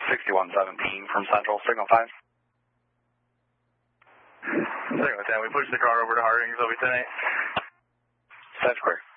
6117 from Central, signal 5. Signal 10, we pushed the car over to Harding, so we 10-8. That's correct.